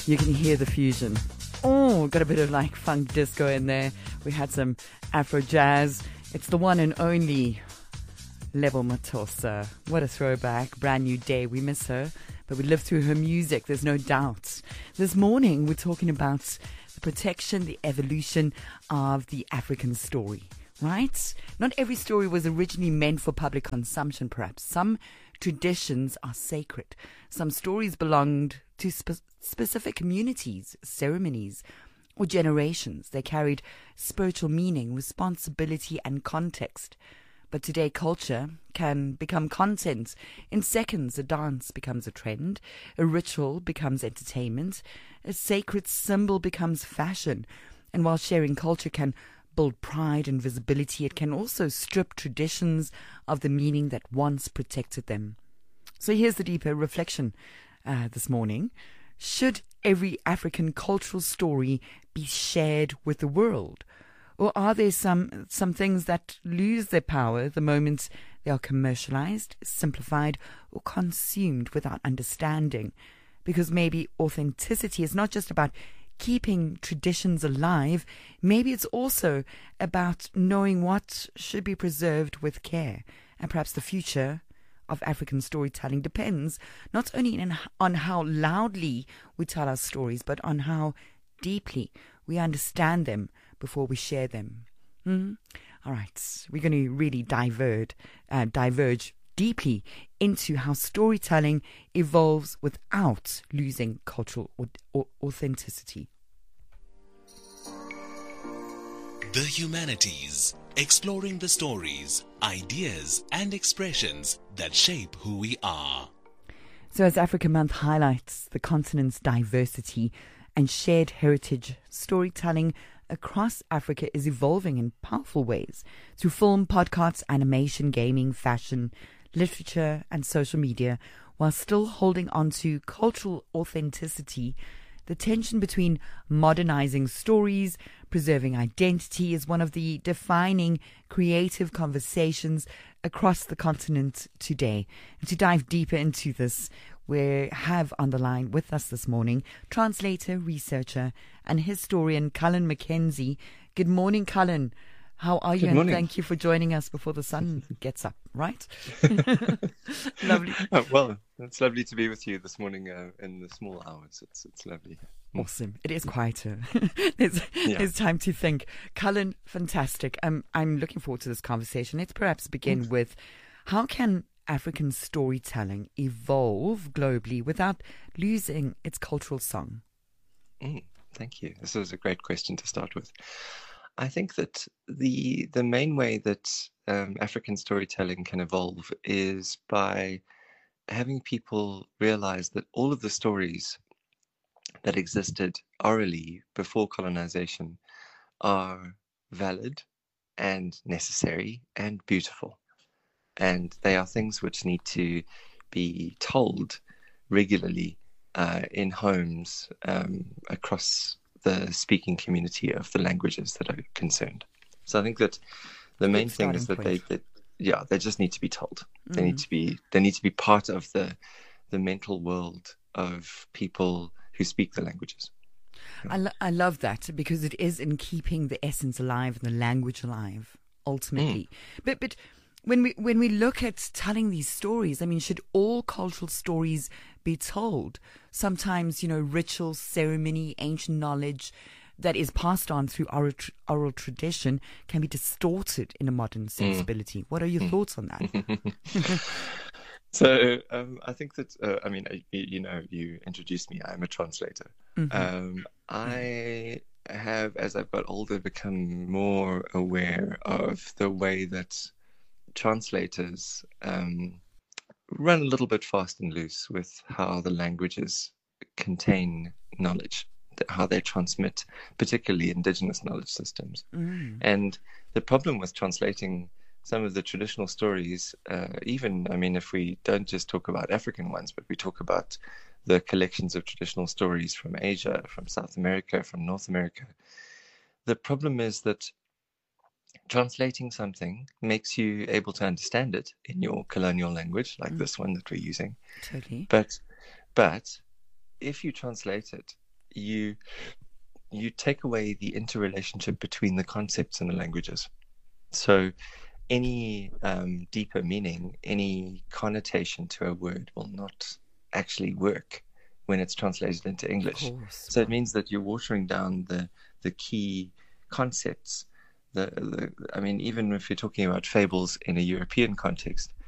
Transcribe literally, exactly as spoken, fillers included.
You can hear the fusion. Oh, got a bit of like funk disco in there. We had some Afro jazz. It's the one and only Lebo Mathosa. What a throwback. Brand new day. We miss her, but we live through her music. There's no doubt. This morning, we're talking about the protection, the evolution of the African story, right? Not every story was originally meant for public consumption, perhaps. Some traditions are sacred. Some stories belonged to spe- specific communities, ceremonies, or generations. They carried spiritual meaning, responsibility, and context. But today, culture can become content. In seconds, a dance becomes a trend, a ritual becomes entertainment, a sacred symbol becomes fashion. And while sharing culture can build pride and visibility, it can also strip traditions of the meaning that once protected them. So here's the deeper reflection uh, this morning. Should every African cultural story be shared with the world? Or are there some some things that lose their power the moment they are commercialized, simplified, or consumed without understanding? Because maybe authenticity is not just about keeping traditions alive. Maybe it's also about knowing what should be preserved with care. And perhaps the future of African storytelling depends not only in, on how loudly we tell our stories, but on how deeply we understand them before we share them. Mm? All right, we're going to really diverge, uh, diverge deeply into how storytelling evolves without losing cultural or, or authenticity. The Humanities, exploring the stories, ideas, and expressions that shape who we are. So as Africa Month highlights the continent's diversity and shared heritage, storytelling across Africa is evolving in powerful ways through film, podcasts, animation, gaming, fashion, literature, and social media, while still holding on to cultural authenticity. The tension between modernizing stories, preserving identity is one of the defining creative conversations across the continent today. And to dive deeper into this, we have on the line with us this morning translator, researcher, and historian Cullen McKenzie. Good morning, Cullen. How are you? Good morning. And thank you for joining us before the sun gets up, right? Lovely. Oh, well, it's lovely to be with you this morning uh, in the small hours. It's it's lovely. Awesome. It is quieter. There's, Yeah. there's time to think. Cullen, fantastic. Um, I'm looking forward to this conversation. Let's perhaps begin with how can African storytelling evolve globally without losing its cultural song? Mm, thank you. This is a great question to start with. I think that the the main way that um, African storytelling can evolve is by having people realize that all of the stories that existed orally before colonization are valid and necessary and beautiful. And they are things which need to be told regularly uh, in homes um, across the speaking community of the languages that are concerned. So I think that the main Good thing is that starting they, they, yeah, they just need to be told. Mm. They need to be, they need to be part of the, the mental world of people who speak the languages. I, lo- I love that because it is in keeping the essence alive and the language alive, ultimately. Mm. But but when we when we look at telling these stories, I mean, should all cultural stories be told? Sometimes, you know, ritual, ceremony, ancient knowledge that is passed on through oral, tr- oral tradition can be distorted in a modern sensibility. Mm. What are your mm. thoughts on that? So um, I think that, uh, I mean, you, you know, you introduced me. I'm a translator. Mm-hmm. Um, I have, as I've got older, become more aware of the way that translators um, run a little bit fast and loose with how the languages contain knowledge, how they transmit, particularly indigenous knowledge systems. Mm. And the problem with translating some of the traditional stories, uh, even, I mean, if we don't just talk about African ones, but we talk about the collections of traditional stories from Asia, from South America, from North America, the problem is that translating something makes you able to understand it in your colonial language, like mm. this one that we're using. Totally. But, but if you translate it you you take away the interrelationship between the concepts in the languages. So any um, deeper meaning, any connotation to a word will not actually work when it's translated into English. So it means that you're watering down the the key concepts. The, the I mean, even if you're talking about fables in a European context,